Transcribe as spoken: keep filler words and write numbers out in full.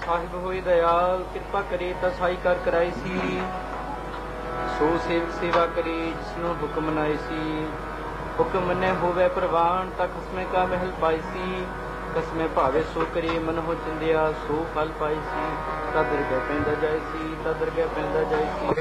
ਸਾਹਿਬ ਹੋਏ ਦਇਆਲ, ਕਿਰਪਾ ਕਰੇ ਤਾਂ ਸਾਈ ਕਰ ਕਰਾਈ ਸੀ। ਸੋ ਸੇਵਕ ਸੇਵਾ ਕਰੇ ਜਿਸਨੂੰ ਹੁਕਮ ਨਾਏ ਸੀ। ਹੁਕਮ ਮੰਨੇ ਹੋਵੇ ਪ੍ਰਵਾਨ, ਤਾਂ ਖਸਮੇ ਕਾ ਮਹਿਲ ਪਾਈ ਸੀ। ਕਸਮੇ ਭਾਵੇ ਸੋ ਕਰੇ ਮਨ ਹੋ ਚੰਦਿਆ, ਸੋ ਫਲ ਪਾਈ ਸੀ। ਤਾਂ ਦਰਗਹਿ ਪੈਂਦਾ ਜਾਏ ਸੀ, ਤਾਂ ਦਰਗਹਿ ਪੈਂਦਾ ਜਾਏ ਸੀ।